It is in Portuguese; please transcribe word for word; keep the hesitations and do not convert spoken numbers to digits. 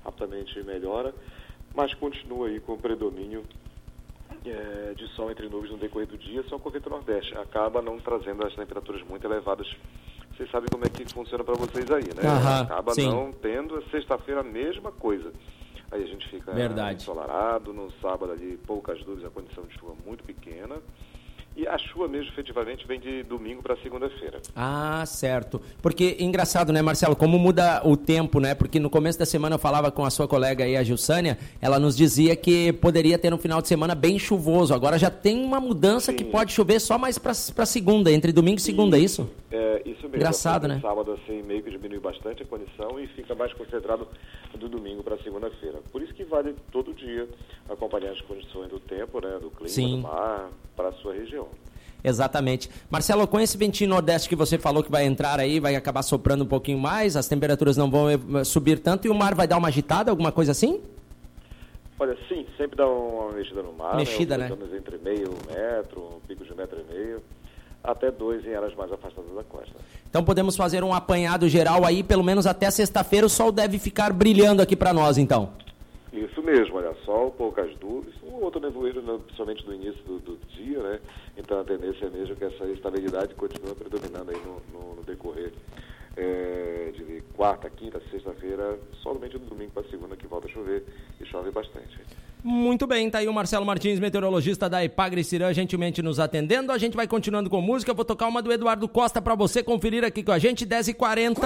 rapidamente melhora, mas continua aí com o predomínio é, de sol entre nuvens no decorrer do dia, só que o vento nordeste acaba não trazendo as temperaturas muito elevadas. Vocês sabem como é que funciona para vocês aí, né? Aham, acaba sim. não tendo, sexta-feira a mesma coisa. Aí a gente fica Verdade. ensolarado, no sábado ali poucas nuvens, a condição de chuva muito pequena. E a chuva mesmo, efetivamente, vem de domingo para segunda-feira. Ah, certo. Porque, engraçado, né, Marcelo, como muda o tempo, né? Porque no começo da semana eu falava com a sua colega aí, a Gilsânia, ela nos dizia que poderia ter um final de semana bem chuvoso. Agora já tem uma mudança Sim. que pode chover só mais para segunda, entre domingo e segunda, isso, é isso? É, isso mesmo. Engraçado, né? Sábado, assim, meio que diminui bastante a condição e fica mais concentrado do domingo para segunda-feira. Por isso que vale todo dia acompanhar as condições do tempo, né? Do clima, Sim. do mar, para a sua região. Exatamente. Marcelo, com esse ventinho nordeste que você falou que vai entrar aí, vai acabar soprando um pouquinho mais, as temperaturas não vão subir tanto e o mar vai dar uma agitada, alguma coisa assim? Olha, sim, sempre dá uma mexida no mar, mexida, né? né? Entre meio metro, um pico de um metro e meio, até dois em áreas mais afastadas da costa. Então podemos fazer um apanhado geral aí, pelo menos até sexta-feira o sol deve ficar brilhando aqui para nós, então. Isso mesmo, olha, sol, poucas nuvens, um outro nevoeiro, principalmente no início do, do dia, né? Então a tendência é mesmo que essa estabilidade continue predominando aí no, no, no decorrer é, de quarta, quinta, sexta-feira, somente no domingo para segunda que volta a chover e chove bastante. Muito bem, tá aí o Marcelo Martins, meteorologista da Epagre Cirã, gentilmente nos atendendo. A gente vai continuando com música, vou tocar uma do Eduardo Costa para você conferir aqui com a gente, dez e quarenta.